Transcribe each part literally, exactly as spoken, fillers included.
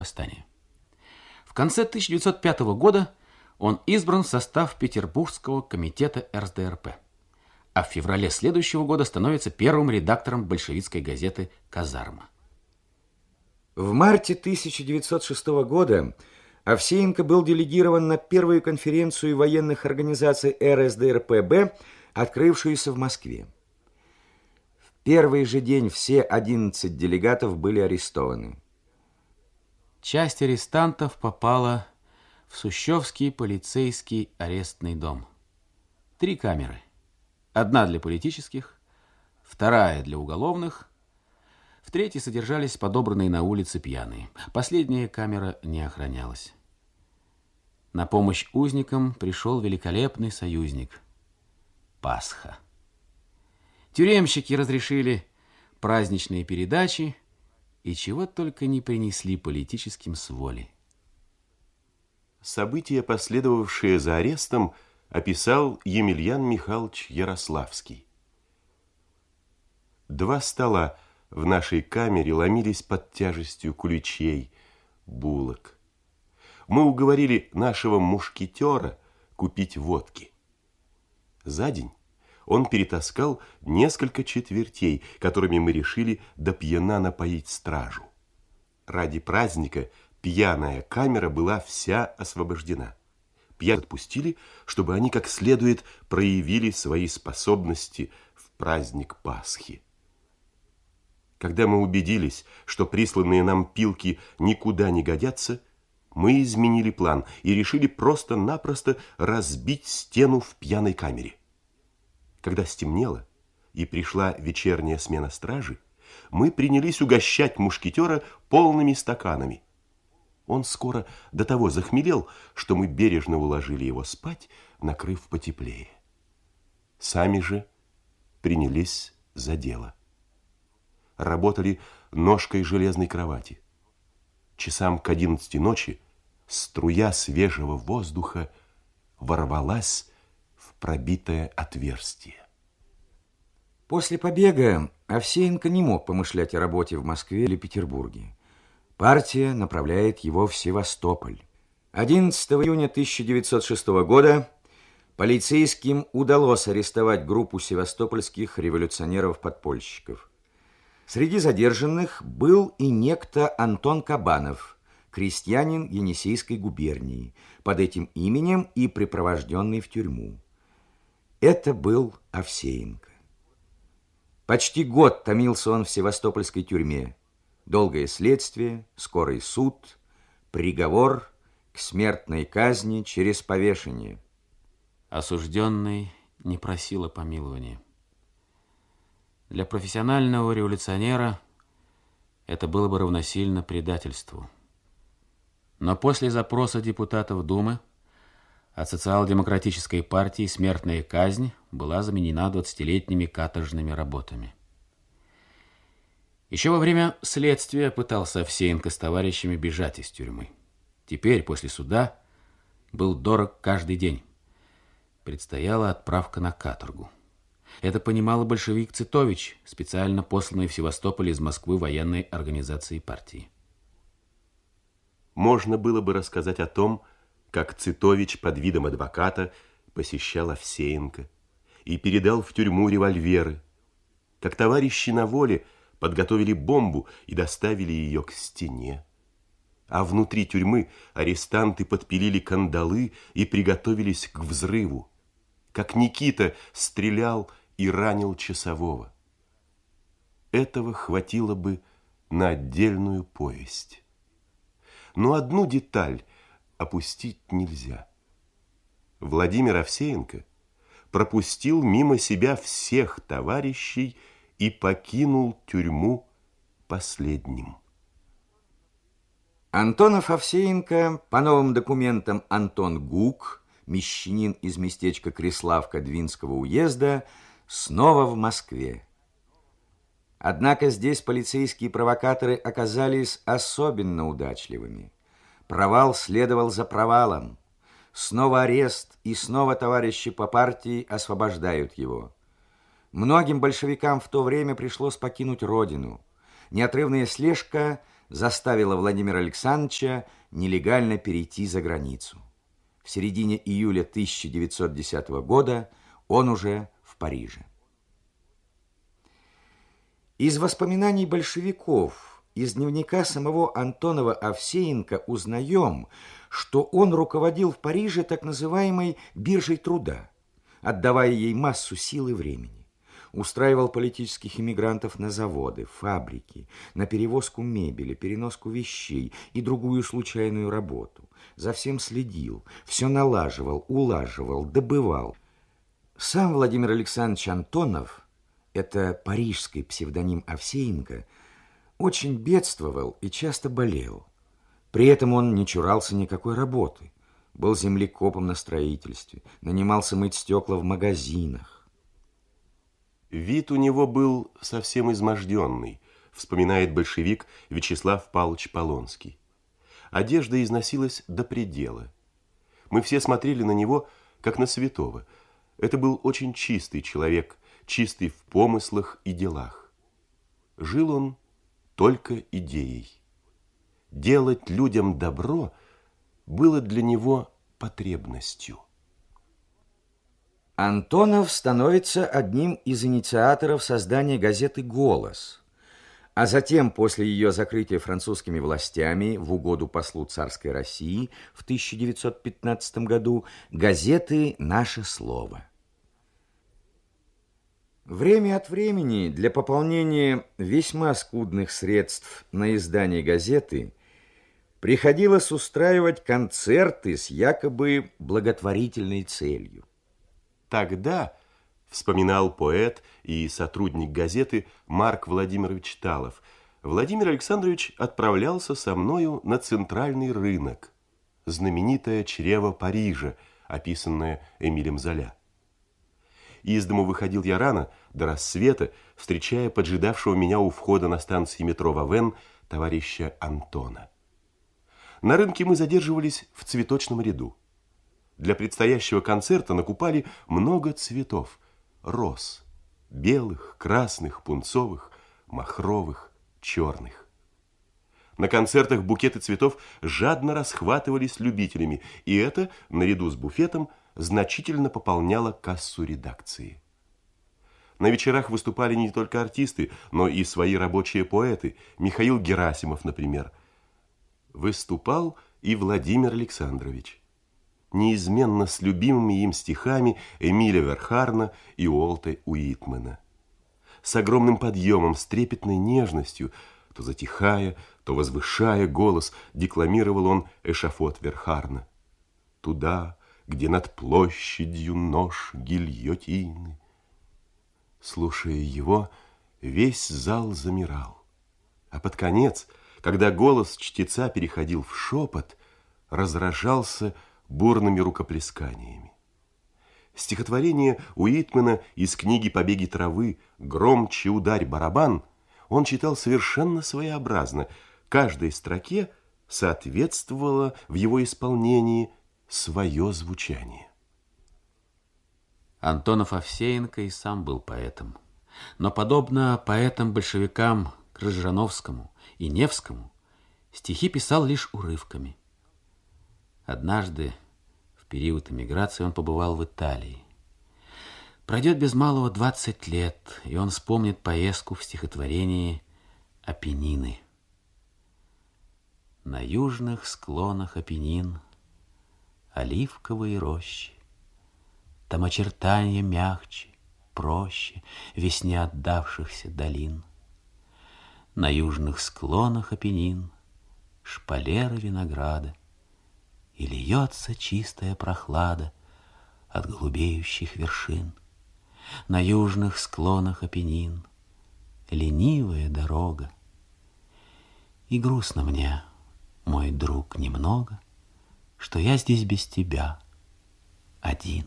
восстания. В конце тысяча девятьсот пятого года он избран в состав Петербургского комитета эр эс дэ эр пэ, а в феврале следующего года становится первым редактором большевистской газеты «Казарма». В марте тысяча девятьсот шестого года Овсеенко был делегирован на первую конференцию военных организаций эр эс дэ эр пэ бэ, открывшуюся в Москве. В первый же день все одиннадцать делегатов были арестованы. Часть арестантов попала в Сущевский полицейский арестный дом. Три камеры. Одна для политических, вторая для уголовных, в третьей содержались подобранные на улице пьяные. Последняя камера не охранялась. На помощь узникам пришел великолепный союзник – Пасха. Тюремщики разрешили праздничные передачи и чего только не принесли политическим с воли. События, последовавшие за арестом, описал Емельян Михайлович Ярославский. Два стола в нашей камере ломились под тяжестью куличей, булок. Мы уговорили нашего мушкетера купить водки. За день он перетаскал несколько четвертей, которыми мы решили до пьяна напоить стражу. Ради праздника пьяная камера была вся освобождена. Пьяных отпустили, чтобы они как следует проявили свои способности в праздник Пасхи. Когда мы убедились, что присланные нам пилки никуда не годятся, мы изменили план и решили просто-напросто разбить стену в пьяной камере. Когда стемнело и пришла вечерняя смена стражи, мы принялись угощать мушкетера полными стаканами. Он скоро до того захмелел, что мы бережно уложили его спать, накрыв потеплее. Сами же принялись за дело. Работали ножкой железной кровати. Часам к одиннадцати ночи струя свежего воздуха ворвалась в пробитое отверстие. После побега Овсеенко не мог помышлять о работе в Москве или Петербурге. Партия направляет его в Севастополь. одиннадцатого июня тысяча девятьсот шестого года полицейским удалось арестовать группу севастопольских революционеров-подпольщиков. Среди задержанных был и некто Антон Кабанов, крестьянин Енисейской губернии, под этим именем и припровожденный в тюрьму. Это был Овсеенко. Почти год томился он в севастопольской тюрьме. Долгое следствие, скорый суд, приговор к смертной казни через повешение. Осужденный не просил о помиловании. Для профессионального революционера это было бы равносильно предательству. Но после запроса депутатов Думы от социал-демократической партии смертная казнь была заменена двадцатилетними каторжными работами. Еще во время следствия пытался Овсеенко с товарищами бежать из тюрьмы. Теперь, после суда, был дорог каждый день. Предстояла отправка на каторгу. Это понимал и большевик Цитович, специально посланный в Севастополь из Москвы военной организации партии. Можно было бы рассказать о том, как Цитович под видом адвоката посещал Овсеенко и передал в тюрьму револьверы, как товарищи на воле подготовили бомбу и доставили ее к стене, а внутри тюрьмы арестанты подпилили кандалы и приготовились к взрыву, как Никита стрелял и ранил часового. Этого хватило бы на отдельную повесть. Но одну деталь опустить нельзя. Владимир Овсеенко пропустил мимо себя всех товарищей и покинул тюрьму последним. Антонов Овсеенко, по новым документам Антон Гук, мещанин из местечка Креславка Двинского уезда, снова в Москве. Однако здесь полицейские провокаторы оказались особенно удачливыми. Провал следовал за провалом. Снова арест, и снова товарищи по партии освобождают его. Многим большевикам в то время пришлось покинуть родину. Неотрывная слежка заставило Владимира Александровича нелегально перейти за границу. В середине июля тысяча девятьсот десятого года он уже в Париже. Из воспоминаний большевиков, из дневника самого Антонова Овсеенко узнаем, что он руководил в Париже так называемой биржей труда, отдавая ей массу сил и времени. Устраивал политических эмигрантов на заводы, фабрики, на перевозку мебели, переноску вещей и другую случайную работу. За всем следил, все налаживал, улаживал, добывал. Сам Владимир Александрович Антонов, это парижский псевдоним Овсеенко, очень бедствовал и часто болел. При этом он не чурался никакой работы. Был землекопом на строительстве, нанимался мыть стекла в магазинах. Вид у него был совсем изможденный, вспоминает большевик Вячеслав Павлович Полонский. Одежда износилась до предела. Мы все смотрели на него, как на святого. Это был очень чистый человек, чистый в помыслах и делах. Жил он только идеей. Делать людям добро было для него потребностью. Антонов становится одним из инициаторов создания газеты «Голос», а затем, после ее закрытия французскими властями в угоду послу царской России в тысяча девятьсот пятнадцатом году, газеты «Наше слово». Время от времени для пополнения весьма скудных средств на издание газеты приходилось устраивать концерты с якобы благотворительной целью. Тогда, вспоминал поэт и сотрудник газеты Марк Владимирович Талов, Владимир Александрович отправлялся со мною на центральный рынок, знаменитое чрево Парижа, описанное Эмилем Золя. Из дому выходил я рано, до рассвета, встречая поджидавшего меня у входа на станции метро Вавен товарища Антона. На рынке мы задерживались в цветочном ряду. Для предстоящего концерта накупали много цветов, роз, белых, красных, пунцовых, махровых, черных. На концертах букеты цветов жадно расхватывались любителями, и это, наряду с буфетом, значительно пополняло кассу редакции. На вечерах выступали не только артисты, но и свои рабочие поэты, Михаил Герасимов, например. Выступал и Владимир Александрович, неизменно с любимыми им стихами Эмиля Верхарна и Уолта Уитмена. С огромным подъемом, с трепетной нежностью, то затихая, то возвышая голос, декламировал он эшафот Верхарна. Туда, где над площадью нож гильотины. Слушая его, весь зал замирал. А под конец, когда голос чтеца переходил в шепот, разражался бурными рукоплесканиями. Стихотворение Уитмена из книги «Побеги травы» «Громче ударь барабан» он читал совершенно своеобразно. Каждой строке соответствовало в его исполнении свое звучание. Антонов Овсеенко и сам был поэтом. Но, подобно поэтам-большевикам Крыжановскому и Невскому, стихи писал лишь урывками. Однажды, в период эмиграции, он побывал в Италии. Пройдет без малого двадцать лет, и он вспомнит поездку в стихотворении «Апеннины». На южных склонах Апеннин оливковые рощи, там очертания мягче, проще весне отдавшихся долин. На южных склонах Апеннин шпалеры винограда, и льется чистая прохлада от голубеющих вершин. На южных склонах Апеннин ленивая дорога. И грустно мне, мой друг, немного, что я здесь без тебя один.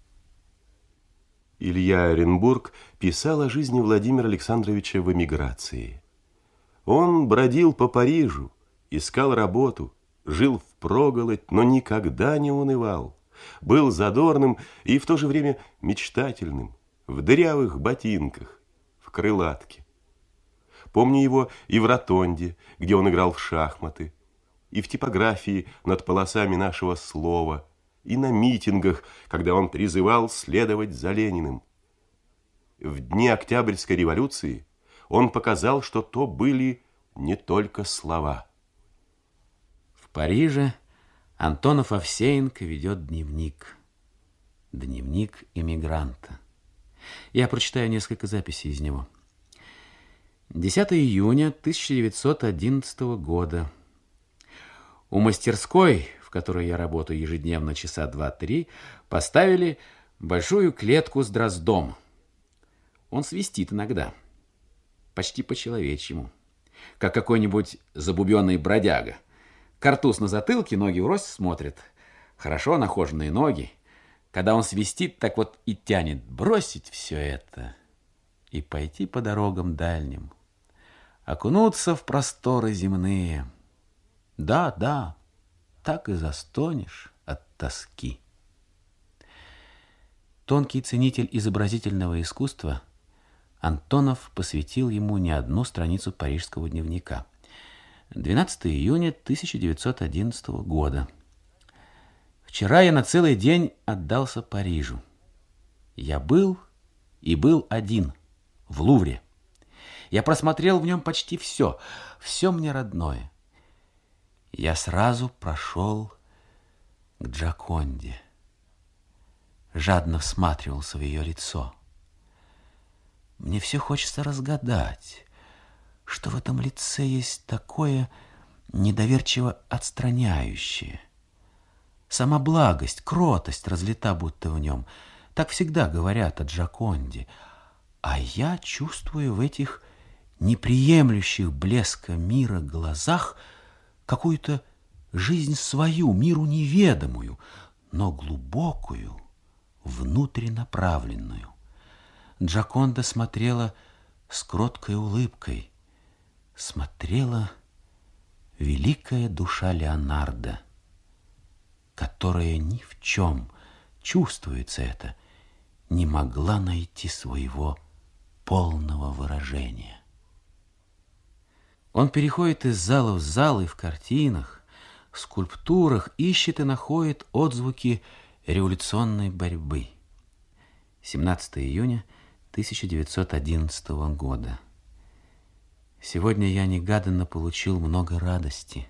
Илья Оренбург писал о жизни Владимира Александровича в эмиграции. Он бродил по Парижу, искал работу, жил впроголодь, но никогда не унывал. Был задорным и в то же время мечтательным, в дырявых ботинках, в крылатке. Помню его и в ротонде, где он играл в шахматы, и в типографии над полосами нашего слова, и на митингах, когда он призывал следовать за Лениным. В дни Октябрьской революции он показал, что то были не только слова. В Париже Антонов Овсеенко ведет дневник. Дневник эмигранта. Я прочитаю несколько записей из него. десятого июня тысяча девятьсот одиннадцатого года. У мастерской, в которой я работаю ежедневно часа два-три, поставили большую клетку с дроздом. Он свистит иногда, почти по-человечьему, как какой-нибудь забубенный бродяга. Картуз на затылке, ноги врозь смотрят. Хорошо нахоженные ноги. Когда он свистит, так вот и тянет бросить все это и пойти по дорогам дальним, окунуться в просторы земные. Да, да, так и застонешь от тоски. Тонкий ценитель изобразительного искусства, Антонов посвятил ему не одну страницу парижского дневника. двенадцатого июня тысяча девятьсот одиннадцатого года. Вчера я на целый день отдался Парижу. Я был и был один в Лувре. Я просмотрел в нем почти все, все мне родное. Я сразу прошел к Джоконде. Жадно всматривался в ее лицо. Мне все хочется разгадать, что в этом лице есть такое недоверчиво отстраняющее. Сама благость, кротость разлита будто в нем. Так всегда говорят о Джоконде. А я чувствую в этих неприемлющих блеска мира глазах какую-то жизнь свою, миру неведомую, но глубокую, внутрь направленную. Джоконда смотрела с кроткой улыбкой. Смотрела великая душа Леонардо, которая ни в чем, чувствуется это, не могла найти своего полного выражения. Он переходит из зала в зал и в картинах, скульптурах ищет и находит отзвуки революционной борьбы. семнадцатого июня тысяча девятьсот одиннадцатого года. Сегодня я негаданно получил много радости.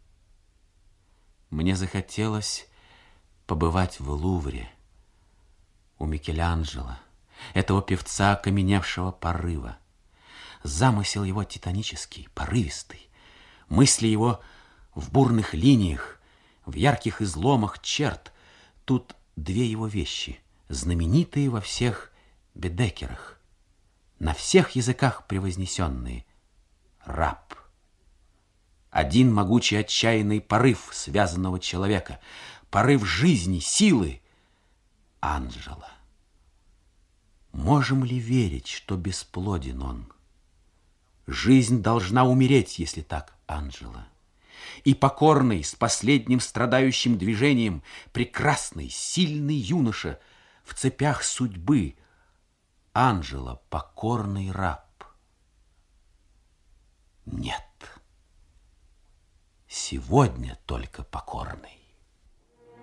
Мне захотелось побывать в Лувре, у Микеланджело, этого певца окаменевшего порыва. Замысел его титанический, порывистый, мысли его в бурных линиях, в ярких изломах черт. Тут две его вещи, знаменитые во всех Бедекерах, на всех языках превознесенные. Раб. Один могучий отчаянный порыв связанного человека, порыв жизни, силы. Анджело. Можем ли верить, что бесплоден он? Жизнь должна умереть, если так, Анджело. И покорный, с последним страдающим движением, прекрасный, сильный юноша в цепях судьбы. Анджело, покорный раб. Нет. Сегодня только покорный.